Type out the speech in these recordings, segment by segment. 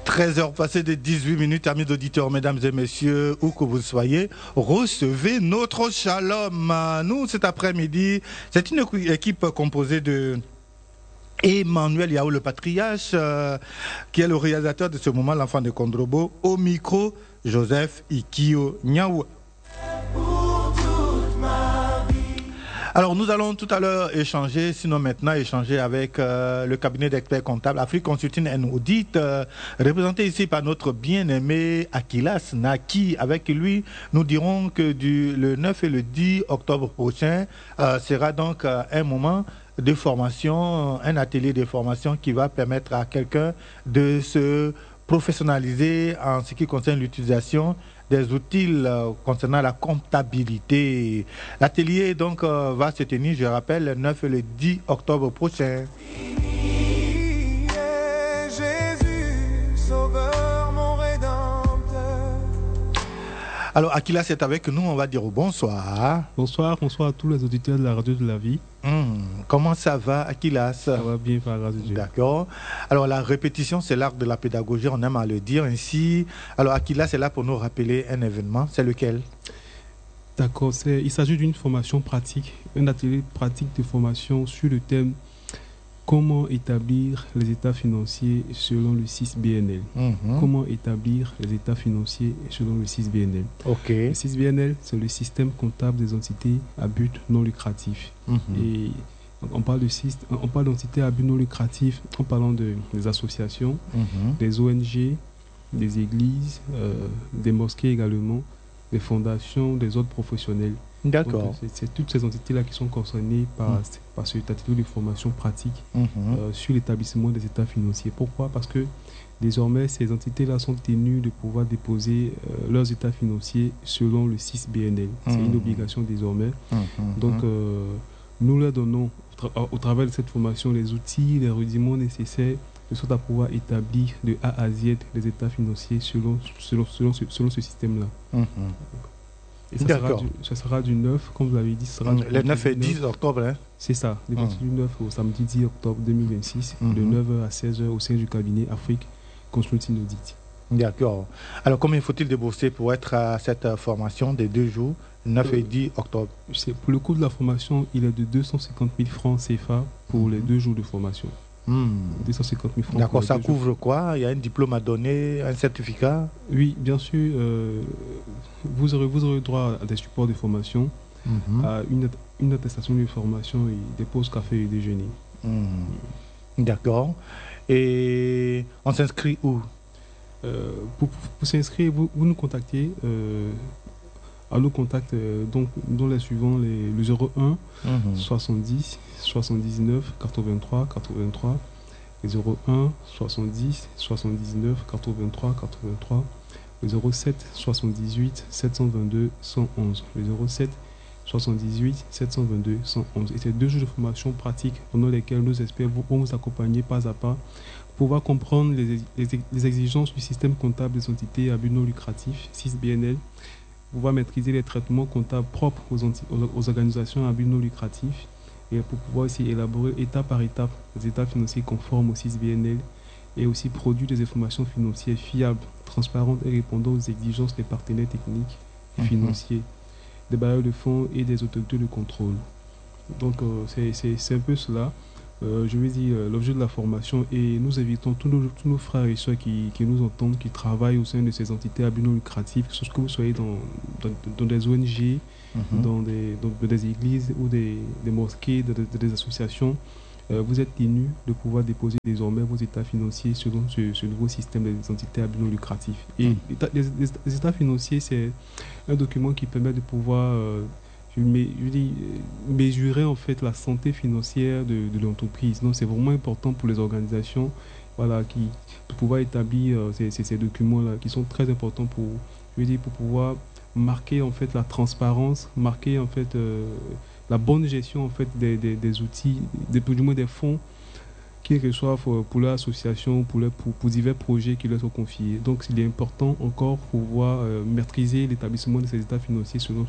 13h passées de 18 minutes, amis auditeurs, mesdames et messieurs, où que vous soyez, recevez notre shalom. Nous, cet après-midi, c'est une équipe composée de Emmanuel Yao, le patriarche, qui est le réalisateur de ce moment, l'enfant de Kondrobo, au micro, Joseph Ikio Niaou. Alors, nous allons tout à l'heure échanger, sinon maintenant échanger avec le cabinet d'experts comptables Afrique Consulting and Audit, représenté ici par notre bien-aimé Akilas Naki. Avec lui, nous dirons que le 9 et le 10 octobre prochain sera donc un moment de formation, un atelier de formation qui va permettre à quelqu'un de se professionnaliser en ce qui concerne l'utilisation des outils concernant la comptabilité. L'atelier donc va se tenir, je rappelle, le 9 et le 10 octobre prochain. Jésus, sauveur, mon rédempteur. Alors, Akilas est avec nous, on va dire bonsoir. Bonsoir à tous les auditeurs de la radio de la vie. Comment ça va, Akilas? Ça va bien, par grâce de Dieu. D'accord. Alors, la répétition, c'est l'art de la pédagogie, on aime à le dire ainsi. Alors, Akilas est là pour nous rappeler un événement, c'est lequel? D'accord, il s'agit d'une formation pratique, un atelier pratique de formation sur le thème comment établir les états financiers selon le 6BNL. Comment établir les états financiers selon le 6BNL. Ok. Le 6BNL, c'est le système comptable des entités à but non lucratif. Et on parle d'entités à but non lucratif en parlant des associations, des ONG, des églises, des mosquées également, des fondations, des autres professionnels. D'accord. C'est toutes ces entités-là qui sont concernées par cette atelier de formation pratique sur l'établissement des états financiers. Pourquoi? Parce que désormais, ces entités-là sont tenues de pouvoir déposer leurs états financiers selon le 6BNL. C'est une obligation désormais. Donc, nous leur donnons, au travers de cette formation, les outils, les rudiments nécessaires de sorte à pouvoir établir de A à Z les états financiers selon ce système-là. Et ça sera du 9, comme vous l'avez dit, ce sera le 9 et 10 octobre. Hein? C'est ça, du 9 au samedi 10 octobre 2026, de 9h à 16h au sein du cabinet Afrique Consulting Audit. D'accord. Alors, combien faut-il débourser pour être à cette formation des 2 jours, 9 et 10 octobre? Pour le coût de la formation, il est de 250 000 francs CFA pour les 2 jours de formation. 250 000 francs. D'accord, ça couvre quoi? Il y a un diplôme à donner, un certificat? Oui, bien sûr. Vous aurez droit à des supports de formation, à une attestation de formation et des pauses café et déjeuner. D'accord. Et on s'inscrit où? Pour s'inscrire, vous nous contactez à nos contacts, dont les suivants, le 01 70 79 83 83, le 01 70 79 83 83, le 07 78 722 111, le 07 78 722 111. Et c'est 2 jours de formation pratique pendant lesquels nos experts vont vous accompagner pas à pas pour pouvoir comprendre les exigences du système comptable des entités à but non lucratif, 6BNL, pouvoir maîtriser les traitements comptables propres aux organisations à but non lucratif et pour pouvoir aussi élaborer étape par étape les états financiers conformes au 6BNL et aussi produire des informations financières fiables, transparentes et répondant aux exigences des partenaires techniques et financiers, des bailleurs de fonds et des autorités de contrôle. Donc c'est un peu cela. Je vais dire l'objet de la formation, et nous invitons tous nos frères et soeurs qui nous entendent, qui travaillent au sein de ces entités à but non lucratif, que vous soyez dans des ONG, dans des églises ou des mosquées, des associations. Vous êtes tenus de pouvoir déposer désormais vos états financiers selon ce nouveau système des entités à but non lucratif. Et les états financiers, c'est un document qui permet de pouvoir mesurer en fait la santé financière de l'entreprise. Donc c'est vraiment important pour les organisations, voilà, de pouvoir établir ces documents-là qui sont très importants pour pouvoir marquer en fait la transparence, marquer en fait la bonne gestion en fait des outils, du moins des fonds, quel que soit pour l'association, pour divers projets qui leur sont confiés. Donc il est important encore pour pouvoir maîtriser l'établissement de ces états financiers selon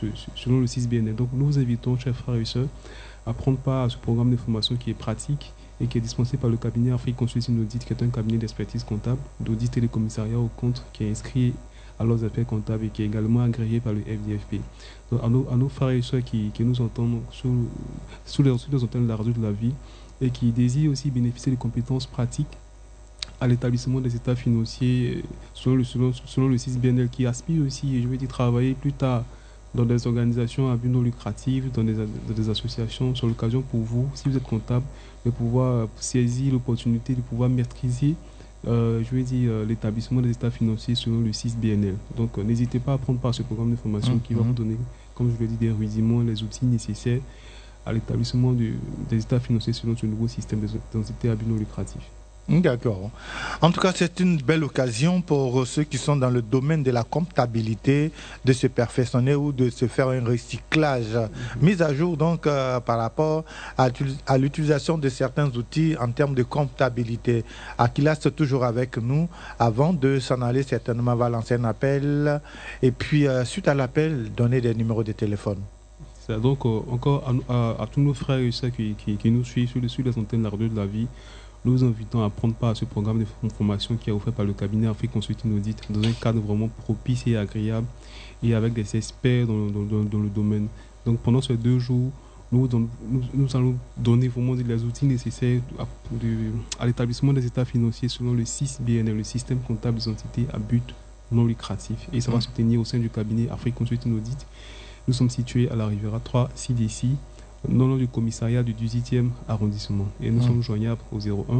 le 6BNL. Donc nous vous invitons, chers frères et sœurs, à prendre part à ce programme de formation qui est pratique et qui est dispensé par le cabinet Afrique Consulting Audit, qui est un cabinet d'expertise comptable, d'audit et de commissariat aux comptes, qui est inscrit à l'ordre des affaires comptables et qui est également agréé par le FDFP. Donc, à nos frères et soeurs qui nous entendent sous les antennes de la radio de la vie et qui désirent aussi bénéficier de compétences pratiques à l'établissement des états financiers selon le 6 BNL, qui aspirent aussi, je vais dire, travailler plus tard dans des organisations à but non lucratif, dans des associations, sur l'occasion pour vous, si vous êtes comptable, de pouvoir saisir l'opportunité de pouvoir maîtriser l'établissement des états financiers selon le 6 BNL. Donc n'hésitez pas à prendre part à ce programme de formation qui va vous donner, comme je l'ai dit, des rudiments, les outils nécessaires à l'établissement des états financiers selon ce nouveau système d'entités à but non lucratif. D'accord. En tout cas, c'est une belle occasion pour ceux qui sont dans le domaine de la comptabilité de se perfectionner ou de se faire un recyclage. Mise à jour donc par rapport à l'utilisation de certains outils en termes de comptabilité. Akilas est toujours avec nous. Avant de s'en aller, certainement va lancer un appel et puis suite à l'appel, donner des numéros de téléphone. Donc encore à tous nos frères et sœurs qui nous suivent sur les antennes de la radio de la vie, nous vous invitons à prendre part à ce programme de formation qui est offert par le cabinet Afrique Consulting Audit dans un cadre vraiment propice et agréable et avec des experts dans le domaine. Donc pendant ces 2 jours, nous allons donner vraiment les outils nécessaires à l'établissement des états financiers selon le 6 BNL, le système comptable des entités à but non lucratif. Et ça va se tenir au sein du cabinet Afrique Consulting Audit. Nous sommes situés à la Riviera 3, CDC, non du commissariat du 18e arrondissement. Et nous sommes joignables au 01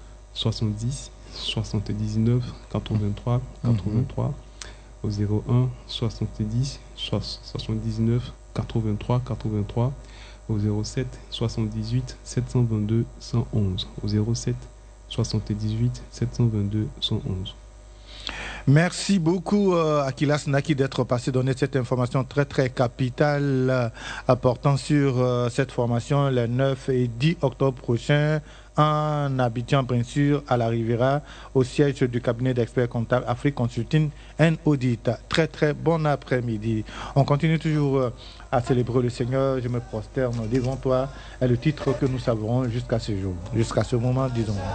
70 79 83 83, au 01 70 79 83 83, au 07 78 722 111, au 07 78 722 111. Merci beaucoup Akilas Naki d'être passé donner cette information très très capitale apportant sur cette formation le 9 et 10 octobre prochain en Abidjan, bien sûr, à la Riviera, au siège du cabinet d'experts comptables Afrique Consulting and Audit. Très très bon après-midi. On continue toujours à célébrer le Seigneur. Je me prosterne devant toi est le titre que nous savons jusqu'à ce jour, jusqu'à ce moment, disons.